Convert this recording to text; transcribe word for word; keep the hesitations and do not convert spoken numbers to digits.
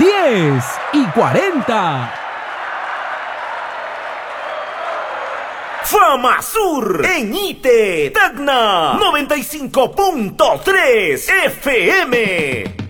diez y cuarenta. Fama Sur en Ite, Tacna, noventa y cinco punto tres F M.